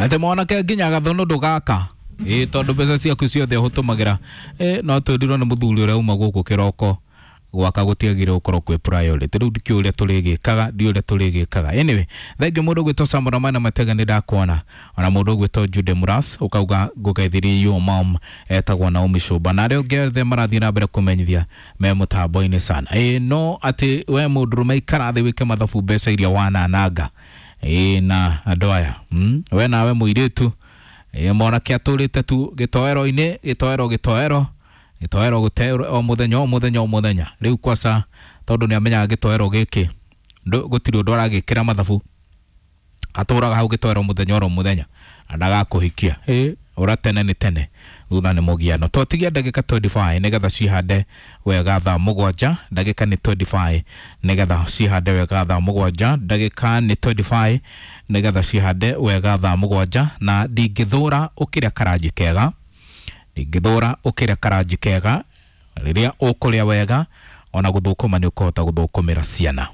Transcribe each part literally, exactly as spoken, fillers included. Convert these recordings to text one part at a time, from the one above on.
ate mwana ke nginya gathono ndugaka eh tondu mbeca ciaku ciothe hutumagira eh no twiriro ni muthuri uria uma guku kiroko gwaka gutiagire ukoro kwe priority riu ndikio uria turigikaga ndi uria turigikaga anyway thank you mundu gwito Samura mana matega ni ndakuona ona mundu gwito Jude Muras ukauga gukaithirie you mom etagwo na umishuba na rio gethe marathi na mbere kumenyithia me mutambo ini sana eh no ati we mundu rume ikara thi wike mathabu mbeca iria wana nanga eh na andoya mm we nawe muiritu eh mona kia turite tu gitoero ini gitoero gitoero gitoero gutero o muthenya o muthenya o muthenya riu kwasa tondu ni amenya gitoero giki gutiri undu aragikira mathabu aturaga hau gitoero muthenya ro muthenya andaga kuhikia eh ora tene ni tene thutha ni mugiano totigia ndagika twenty-five nigetha cihande wega thaa mugwanja ndagika ni twenty-five nigetha cihande wega thaa mugwanja ndagika ni twenty-five nigetha cihande wega thaa mugwanja na ndingithura ukiria karaji kega ndingithura ukiria karaji kega riria ukuria wega ona guthukuma ni ukahota guthukumira ciana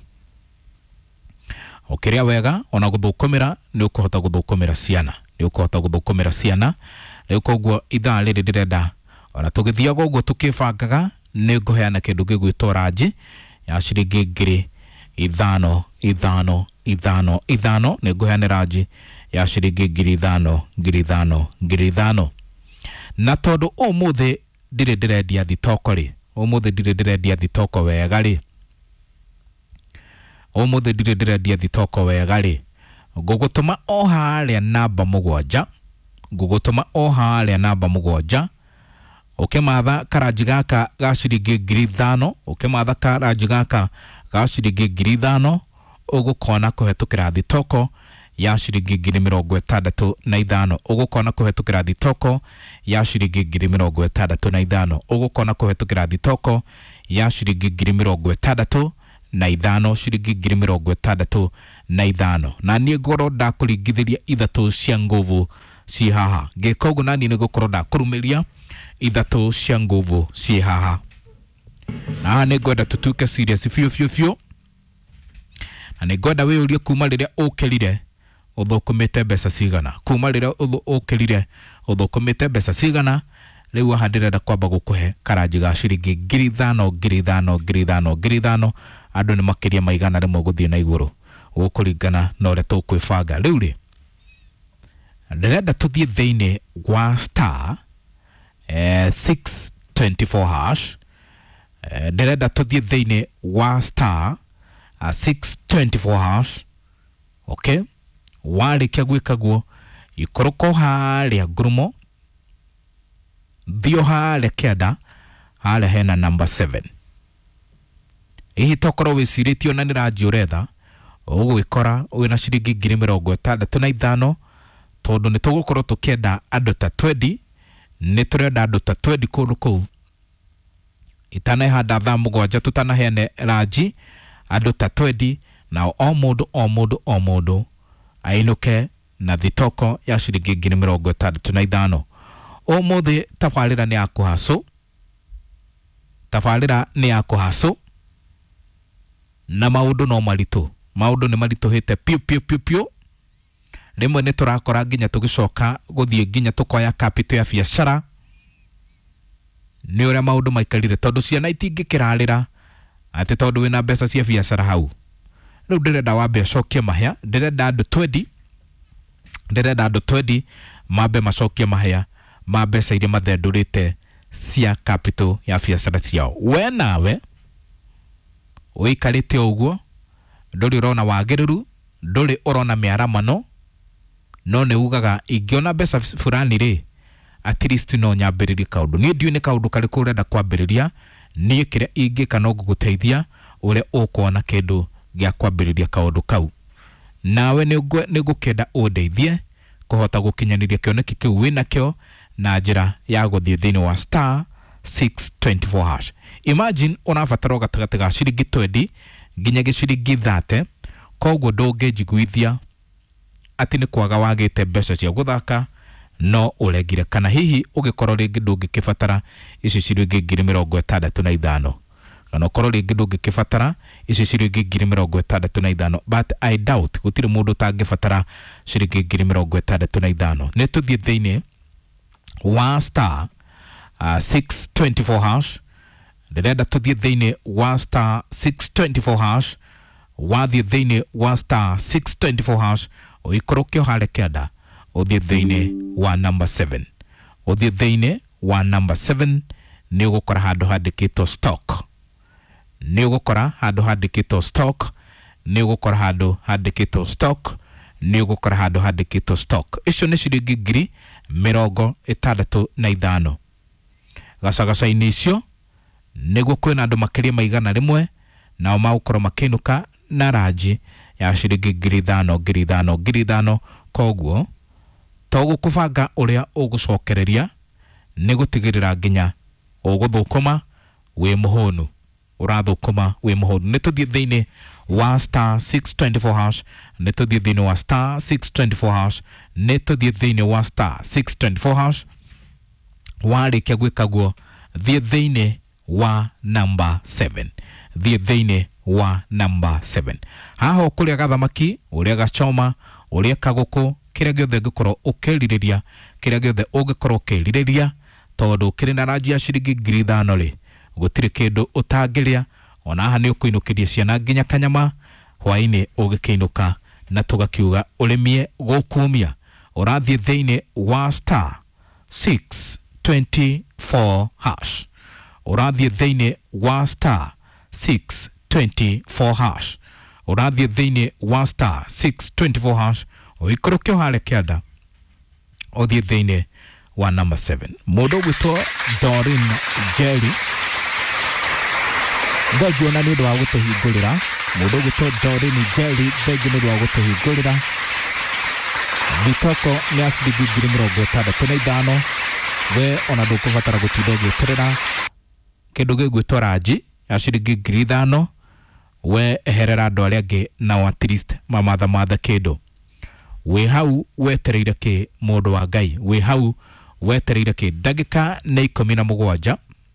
ukiria wega ona guthukumira ni ukahota guthukumira ciana ni ukahota guthukumira ciana riu koguo ithaa riri ndirenda ona tugithia goguo tukibangaga ni nguheana kindu gigwitwo ranji ya ciringi ngiri ithano ithano ithano ithano ni nguheana ranji ya ciringi ngiri ithano ngiri ithano ngiri ithano na tondu umuthi ndire ndirendia thitoko ri umuthi ndire ndirendia thitoko wega ri umuthi ndire ndirendia thitoko wega ri ngugutuma o haria namba mugwanja ngugutuma o haria namba mugwanja ukimatha karaji gaka ga ciringi ngiri ithano ukimatha karaji gaka ga ciringi ngiri ithano ugukona kuhetukira thitoko ya ciringi ngiri mirongo itandatu na ithano ugukona kuhetukira thitoko ya ciringi ngiri mirongo itandatu na ithano ugukona kuhetukira thitoko ya ciringi ngiri mirongo itandatu na ithano ciringi ngiri mirongo itandatu na ithano na nie ngoro ndakuringithiria ithatu cia nguvu ci haha ngikogo nani ni gukoro ndakurumiria ithatu cia nguvu ci haha na ne ngoda tutuke serious fio fio fio na ne ngoda we uria kuma riria ukirire uthukumite mbeca cigana kuma riria ukirire uthukumite mbeca cigana riu handirenda kwamba gukuhe karaji ga ciringi ngiri ithano ngiri ithano ngiri ithano ngiri ithano andu ni makiria maigana rimwe guthie na iguru gukuringana na uria tukwibanga riu ri ndirenda tuthie thiini wa star eh six twenty-four hash ndirenda tuthie thiini wa star uh, six twenty-four hash okay warikia gwikaguo ikoroko haria ngurumo thio haria kenda haria hena number seven ihi tokoro wiciritio na niraji uretha ugwikora wina ciringi ngiri mirongo itandatu na ithano tondu ni tugukorwo tukienda andu ta twenty ni turenda andu ta twenty kundu kuu itanahanda thaa mugwanja tutanaheane ranji andu ta twenty na o mundu o mundu o mundu ainuke na thitoko ya ciringi ngiri mirongo itandatu na ithano umuthi tabarira ni akuhasu tabarira ni akuhasu na maundu no maritu maundu ni marituhite piu piu piu piu rimwe ni turakora nginya tugicoka guthie nginya tukoya capital ya biashara ni uria maundu maikarire tondu ciana itingikirarira ati tondu wina mbeca cia biashara hau riu ndirenda wambe acokie mahia ndirenda andu twenty ndirenda andu twenty mambe macokie mahia ma mbeca iria mathendurite cia capital ya biashara ciao we nawe uikarite uguo nduri urona wagiriru nduri urona miaramano no ne ugaga ingiona mbeca fulani ri at least no nyambiririe kaundu ni ndiu ni kaundu kari kurenda kwambiriria ni kiria ingika no guguteithia uria ukona kindu gya kwambiriria kaundu kau nawe ni gukenda undeithie kuhota gukinyaniria kioneki kiu wina kio na njira ya guthie thiini wa star six twenty-four hash imagine unabatara gatagati ga ciringi twenty nginya giciringi thirty koguo ndungijiguithia ati ni kwaga wagite mbeca cia guthaka no uregire kana hihi ugikorwo ringi ndungikibatara ici ciringi ngiri mirongo itandatu na ithano kana korwo ringi ndungikibatara ici ciringi ngiri mirongo itandatu na ithano, but I doubt gutire mundu tangibatara ciringi ngiri mirongo itandatu na ithano. Ni tuthie thiini wa star uh, six twenty-four hash, ndirenda tuthie thiini wa star six twenty-four hash, wathie thiini wa star six twenty-four hash uikorokio hale kianda uthie thiini wa number seven, uthie thiini wa number seven ni ugukora handu handikitwo stock, ni ugukora handu handikitwo stock, ni ugukora handu handikitwo stock, ni ugukora handu handikitwo stock. Icio ni ciringi ngiri mirongo itandatu na ithano. Gacagaca-ini icio niguo kwina andu makiria maigana rimwe nao magukorwo makinuka na ranji ya ciringi ngiri ithano ngiri ithano ngiri ithano. Koguo to gukubanga uria ugucokereria ni gutigirira nginya uguthukuma wi muhonu, urathukuma wi muhonu. Ni tuthie thiini wa star six twenty-four hash, ni tuthie thiini wa star six twenty-four hash, ni tuthie thiini wa star six twenty-four hash. Warikia gwika guo thie thiini wa number seven, thie thiini wa number seven. Haho kuria gathamaki uria gachoma uria kaguku kiria giothe gikorwo ukiririria, kiria giothe ugikorwo ukiririria, tondu kiri na ranji ya ciringi ngiri ithano ri gutire kindu utangiria. Ona aha ni ukuinukiria ciana nginya kanyama hwaini ugikiinuka na tugakiuga urimie gukumia. Urathie thiini wa star six twenty-four hash, urathie thiini wa star six twenty-four hash, urathie thiini wa star six twenty-four hash uikorokio hale kianda uthie thiini wa number seven. Mundu gwitwo Dorin Jerry thegio na nindu wa gutuhingurira, mundu gwitwo Dorin Jerry thegio nindu wa gutuhingurira. Bitoko ni asiringi ngiri mirongo itandatu na ithano. We ona ndukubatara gutinda ugieterera kindu gigwitwo ranji ya ciringi ngiri ithano. We eherera andu aria angi na at least mamatha matha kindu. We hau wetereire ki mundu wa Ngai, we hau wetereire ki ndagika na ikumi na mugwanja.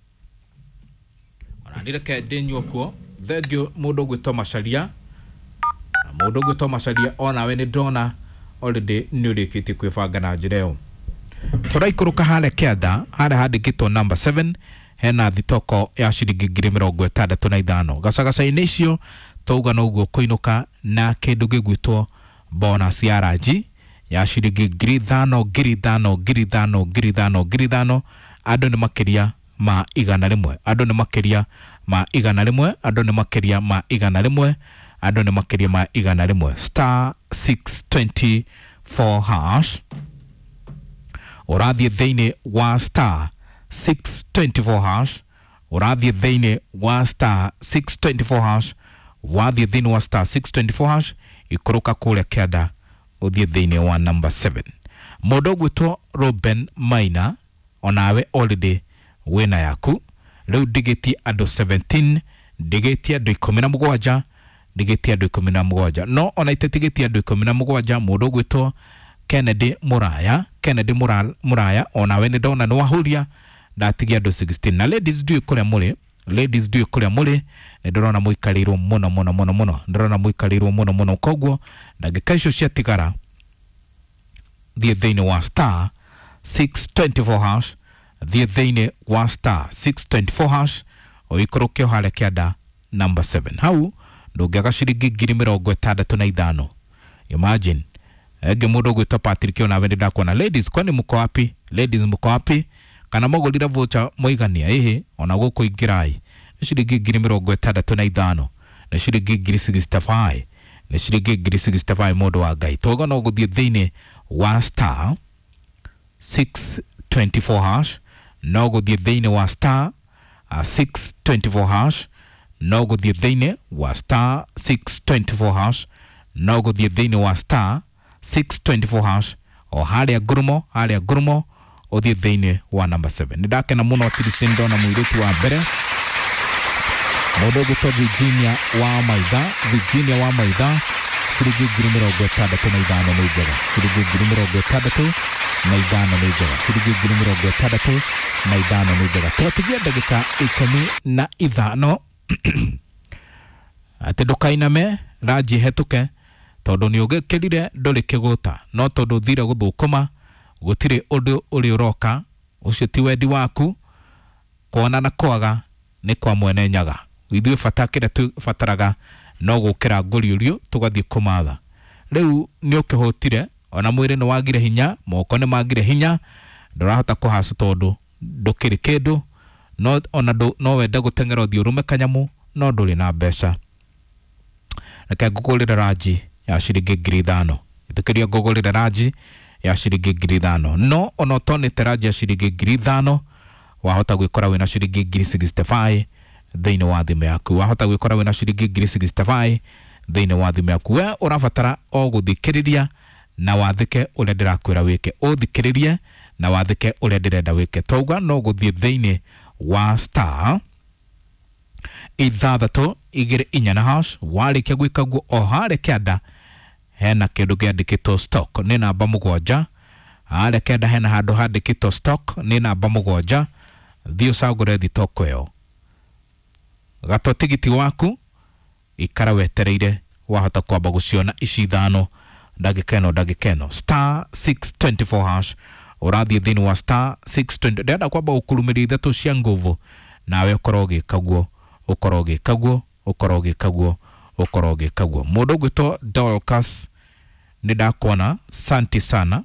Ona ndireke ndinywo kuo thegio mundu gwitwo Macharia, mundu gwitwo Macharia ona we ni ndona already ni urikiti kwibanga na njira iyo. Turaikuruka hale kianda hale handikitwo number seven, hena thitoko ya ciringi ngiri mirongo itandatu na ithano. Gacagaca-ini icio touga noguo kuinuka na kindu gigwitwo bonus ya ranji ya ciringi ngiri ithano ngiri ithano ngiri ithano ngiri ithano ngiri ithano. Andu ni makiria ma igana rimwe, andu ni makiria ma igana rimwe, andu ni makiria ma igana rimwe, andu ni makiria ma igana rimwe. Star six twenty-four hash, urathie thiini wa star six twenty-four hash, urathie thiini wa star six twenty-four hash, wathie thiini wa star six twenty-four hash ikuruka kuria kianda uthie thiini wa number seven. Mundu gwitwo Ruben Maina onawe already wina yaku. Riu ndigitie andu seventeen, ndigitie andu ikumi na mugwanja, ndigitie andu ikumi na mugwanja. No ona itetigitie andu ikumi na mugwanja. Mundu gwitwo Kennedy Muraya, Kennedy Muraya, Muraya onawe ni ndona ni wahuria ndatigia andu sixteen. Na ladies do kuria muri, ladies do kuria muri ni ndona muikarirwo muno muno muno muno, ndona muikarirwo muno muno. Koguo ndagika icio cia tigara thie thiini wa star six twenty-four hash, thie thiini wa star six twenty-four hash uikorokio hale kianda number seven. Hau ndungiaga ciringi ngiri mirongo itandatu na ithano. Imagine ege mundu gwitwa Patrick ona wendi ndakuona. Ladies kwani muko wapi? Ladies muko wapi? Kana mogulira voucher moigania ehe ona guku ingirai ciringi ngiri mirongo itandatu na ithano na ciringi ngiri sixty-five na ciringi ngiri sixty-five. Mundu wa Ngai toga no guthie thiini wa star six twenty-four hash, no guthie thiini wa star uh, six twenty-four hash, no guthie thiini wa star six twenty-four hash, no guthie thiini wa star six twenty-four hash o haria gurumo haria gurumo uthie thiini wa number seven. Nidakena muno atiristin ndona muiritu wa mbere mundu gwitwo Virginia wa Maitha, Virginia wa Maitha ciringi ngiri mirongo itandatu na ithano ni njega, ciringi ngiri mirongo itandatu na ithano ni njega, ciringi ngiri mirongo itandatu na ithano ni njega. Twatigia ndagika ikumi na ithano ati ndukainame Raji hetuke tondu ni ugikirire nduri kiguta no tondu thire guthukuma gutire undu uri uroka ucio ti wendi waku kuona na kwaga ni kwa mwene nyaga ithuĩ bata kĩrĩa tũbataraga no gũkĩra ngũriũrio tũgathiĩ kũmatha rĩu nĩ ũkĩhũtire ona mwĩrĩ nĩ wagire hinya moko nĩ magire hinya ndũrahota kũhaca tondũ ndũkĩrĩ kĩndũ no ona no wende gũteng'era ũthiĩ ũrũme kanyamu no ndũrĩ na mbeca reke ngũgũrĩre Raji ya ciringi ngiri ithano ĩtĩkĩria ngũgũrĩre Raji ya ciringi ngiri ithano no ona ũtonete Raji ya ciringi ngiri ithano wahota gwĩkora wĩna ciringi ngiri sixty-five thĩinĩ wa thimũ yaku wahota gwĩkora wĩna ciringi ngiri sixty-five thĩinĩ wa thimũ yaku we ũrabatara o gũthikĩrĩria na wathĩke ũrĩa ndĩrakwĩra wĩke ũthikĩrĩrie na wathĩke ũrĩa ndĩrenda wĩke twauga no gũthiĩ thĩinĩ wa star ithathatũ igĩrĩ inya na hash warĩkia gwĩka guo o harĩa kĩanda hena kĩndũ kĩandĩkĩtwo stock nĩ namba mũgwanja harĩa kĩanda hena handũ handĩkĩtwo stock nĩ namba mũgwanja thiĩ ũcagũre thitoko ĩyo gatwa tigiti waku ikara wetereire wahota kwamba guciona ici ithano ndagĩka ĩno ndagĩka ĩno star six twenty-four hash ũrathiĩ thĩinĩ wa star six twenty ndenda kwamba gũkurumĩria ithatũ cia nguvu nawe ũkorwo ũgĩka guo ũkorwo ũgĩka guo ũkorwo ũgĩka guo ũkorwo ũgĩka guo mũndũ ũgwĩtwo Dorcas nĩ ndakuona santi sana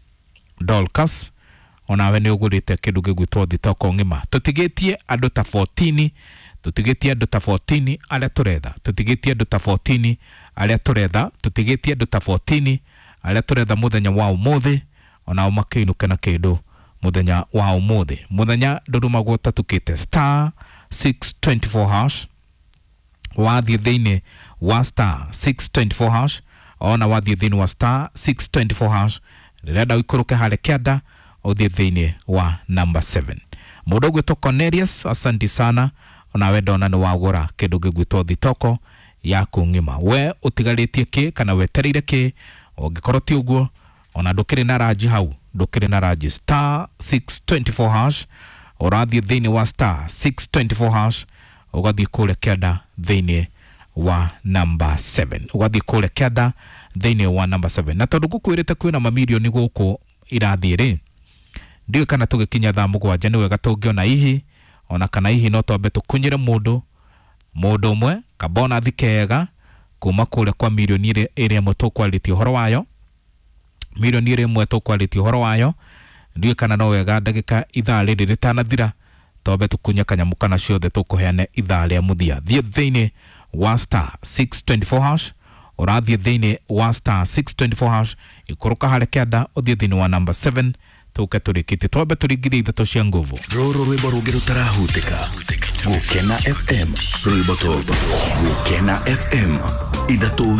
Dorcas onawe nĩ ũgũrĩte kĩndũ gĩgwĩtwo thitoko ng'ima tũtigĩtie andũ ta fourteen tũtigĩtie andũ ta fourteen arĩa tũretha tũtigĩtie andũ ta fourteen arĩa tũretha tũtigĩtie andũ ta fourteen arĩa tũretha mũthenya wa ũmũthĩ onao makĩinũke na kĩndũ mũthenya wa ũmũthĩ mũthenya ndũrũmagwo tatukĩte star six twenty-four hash wathiĩ thĩinĩ wa star six twenty-four hash ona wathiĩ thĩinĩ wa star six twenty-four hash rĩrenda ũikũrũke harĩa kĩanda ũthiĩ thĩinĩ wa number seven mũndũ ũgwĩtwo Cornelius asanti sana onawe ndona nĩ wagũra kĩndũ gĩgwĩtwo thitoko yaku ng'ima we ũtigarĩtie kĩ kana wetereire kĩ ũngĩkorwo ti ũguo ona ndũkĩrĩ na Raji hau ndũkĩrĩ na Raji star six twenty-four hash ũrathiĩ thĩinĩ wa star six twenty-four hash ũgathiĩ kũrĩa kĩanda thĩinĩ wa number seven ũgathiĩ kũrĩa kĩanda thĩinĩ wa number seven na tondũ ngũkwĩrĩte kwĩna mamirioni gũkũ irathiĩ rĩ ndiũĩ kana tũgĩkinya thaa mũgwanja nĩ wega tũngĩona ihi ona kana ihi no twambe tũkunyĩre mũndũ mũndũ ũmwe kabonathi kega kuma kũrĩa kwa milioni ĩrĩa ĩmwe tũkwarĩtie ũhoro wayo milioni ĩrĩa ĩmwe tũkwarĩtie ũhoro wayo ndiũĩ kana no wega ndagĩka ithaa rĩrĩ rĩtanathira twambe tũkunye kanyamũ kana ciothe tũkũheane ithaa rĩa mũthia thiĩ thĩinĩ wa star six twenty-four hash ũrathiĩ thĩinĩ wa star six twenty-four hash ikũrũka harĩa kĩanda ũthiĩ thĩinĩ wa number seven tuke turikite twambe turingithie ithatũ cia nguvu rũrũ rwĩmbo rũngĩ rũtarahutĩka Gũkena F M rwĩmbo tũndũ Gũkena F M ithatũ